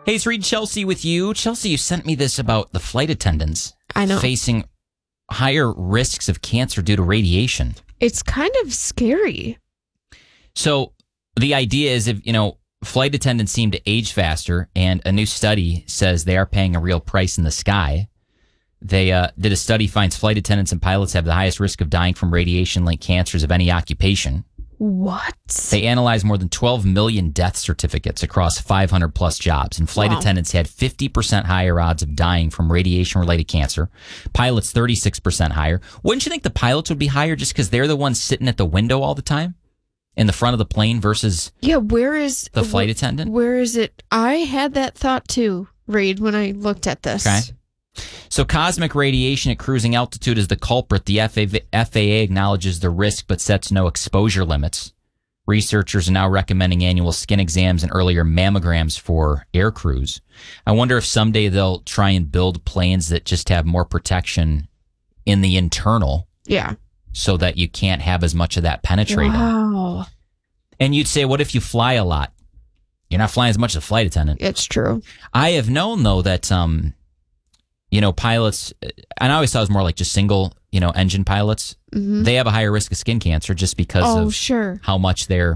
Hey, it's Reed Chelsea with you. Chelsea, you sent me this about the flight attendants facing higher risks of cancer due to radiation. It's kind of scary. So the idea is if, flight attendants seem to age faster, and a new study says they are paying a real price in the sky. They did a study finds flight attendants and pilots have the highest risk of dying from radiation-linked cancers of any occupation. What? They analyzed more than 12 million death certificates across 500 plus jobs, and flight attendants had 50% higher odds of dying from radiation-related cancer. Pilots 36% higher. Wouldn't you think the pilots would be higher just because they're the ones sitting at the window all the time in the front of the plane versus where is the flight attendant? Where is it? I had that thought too, Reed, when I looked at this. Okay. So cosmic radiation at cruising altitude is the culprit. The FAA acknowledges the risk but sets no exposure limits. Researchers are now recommending annual skin exams and earlier mammograms for air crews. I wonder if someday they'll try and build planes that just have more protection in the internal. Yeah. So that you can't have as much of that penetrating. Wow. And you'd say, what if you fly a lot? You're not flying as much as a flight attendant. It's true. I have known, though, that pilots, and I always thought it was more like just single, engine pilots. Mm-hmm. They have a higher risk of skin cancer just because of how much they're